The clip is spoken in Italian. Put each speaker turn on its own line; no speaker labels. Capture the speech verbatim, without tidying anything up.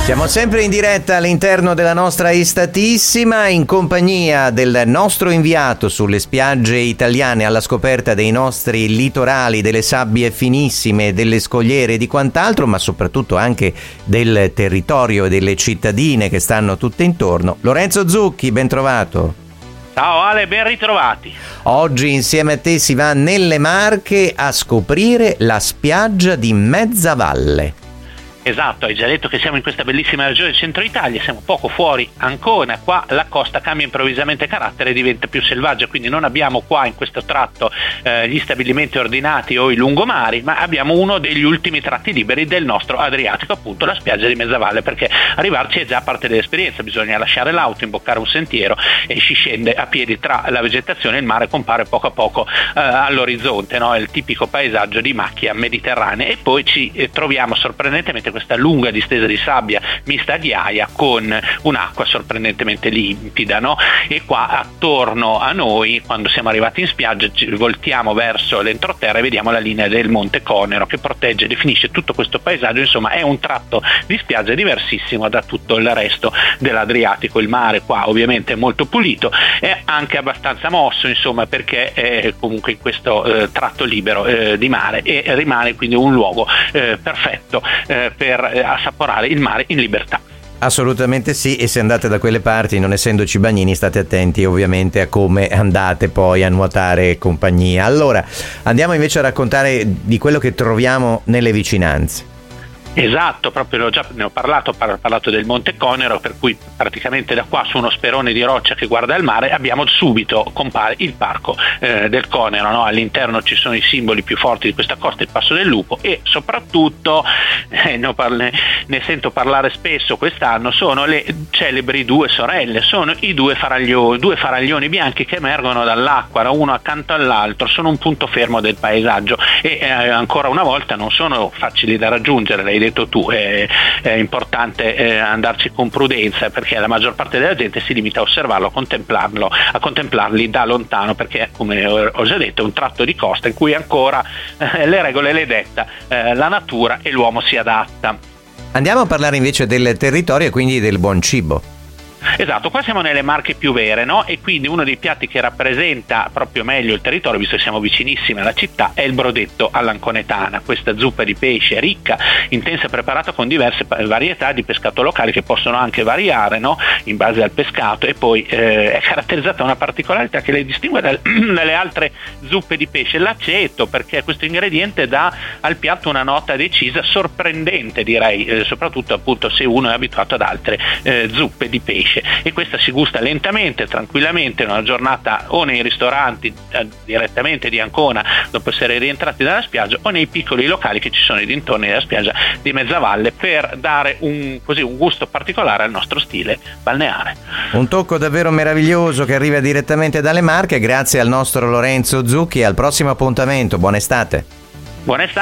Siamo sempre in diretta all'interno della nostra Istatissima in compagnia del nostro inviato sulle spiagge italiane alla scoperta dei nostri litorali, delle sabbie finissime, delle scogliere e di quant'altro, ma soprattutto anche del territorio e delle cittadine che stanno tutte intorno. Lorenzo Zucchi, ben trovato.
Ciao Ale, ben ritrovati.
Oggi insieme a te si va nelle Marche a scoprire la spiaggia di Mezzavalle.
Esatto, hai già detto che siamo in questa bellissima regione del centro Italia, siamo poco fuori Ancona, qua la costa cambia improvvisamente carattere e diventa più selvaggia, quindi non abbiamo qua in questo tratto eh, gli stabilimenti ordinati o i lungomari, ma abbiamo uno degli ultimi tratti liberi del nostro Adriatico, appunto la spiaggia di Mezzavalle, perché arrivarci è già parte dell'esperienza, bisogna lasciare l'auto, imboccare un sentiero e si scende a piedi tra la vegetazione e il mare compare poco a poco eh, all'orizzonte, no? È il tipico paesaggio di macchia mediterranea e poi ci eh, troviamo sorprendentemente questa lunga distesa di sabbia mista a ghiaia con un'acqua sorprendentemente limpida, no? E qua attorno a noi, quando siamo arrivati in spiaggia, ci voltiamo verso l'entroterra e vediamo la linea del Monte Conero che protegge e definisce tutto questo paesaggio. Insomma, è un tratto di spiaggia diversissimo da tutto il resto dell'Adriatico. Il mare qua ovviamente è molto pulito, è anche abbastanza mosso, insomma, perché è comunque in questo eh, tratto libero eh, di mare e rimane quindi un luogo eh, perfetto eh, per assaporare il mare in libertà.
Assolutamente sì, e se andate da quelle parti, non essendoci bagnini, state attenti ovviamente a come andate poi a nuotare e compagnia. Allora, andiamo invece a raccontare di quello che troviamo nelle vicinanze.
Esatto, proprio già ne ho parlato, ho parlato del Monte Conero, per cui praticamente da qua su uno sperone di roccia che guarda il mare abbiamo subito compare il parco eh, del Conero, no? All'interno ci sono i simboli più forti di questa costa, il Passo del Lupo e soprattutto, eh, ne, parle, ne sento parlare spesso quest'anno, sono le celebri due sorelle, sono i due faraglioni, due faraglioni bianchi che emergono dall'acqua, uno accanto all'altro, sono un punto fermo del paesaggio e eh, ancora una volta non sono facili da raggiungere, l'hai detto tu, è, è importante eh, andarci con prudenza perché la maggior parte della gente si limita a osservarlo, a contemplarlo, a contemplarli da lontano, perché come ho già detto è un tratto di costa in cui ancora eh, le regole le detta eh, la natura e l'uomo si adatta.
Andiamo a parlare invece del territorio e quindi del buon cibo.
Esatto, qua siamo nelle Marche più vere, no? E quindi uno dei piatti che rappresenta proprio meglio il territorio, visto che siamo vicinissimi alla città, è il brodetto all'anconetana, questa zuppa di pesce ricca, intensa e preparata con diverse varietà di pescato locali che possono anche variare, no? In base al pescato, e poi eh, è caratterizzata da una particolarità che le distingue dal, dalle altre zuppe di pesce, l'aceto, perché questo ingrediente dà al piatto una nota decisa, sorprendente direi, eh, soprattutto appunto se uno è abituato ad altre eh, zuppe di pesce. E questa si gusta lentamente, tranquillamente, in una giornata o nei ristoranti eh, direttamente di Ancona dopo essere rientrati dalla spiaggia o nei piccoli locali che ci sono ai dintorni della spiaggia di Mezzavalle per dare un, così, un gusto particolare al nostro stile balneare.
Un tocco davvero meraviglioso che arriva direttamente dalle Marche, grazie al nostro Lorenzo Zucchi. Al prossimo appuntamento, buona estate.
Buona estate.